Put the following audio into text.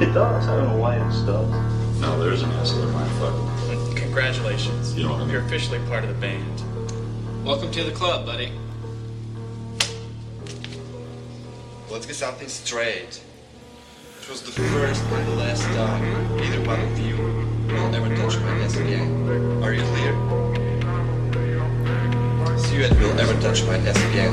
It does. I don't know why it does. No, there is an asshole in my fucking. Congratulations. You know what I mean? You're officially part of the band. Welcome to the club, buddy. Let's get something straight. It was the first and the last time either one of you will ever touch my ass again. Are you clear? See you and will ever touch my ass again.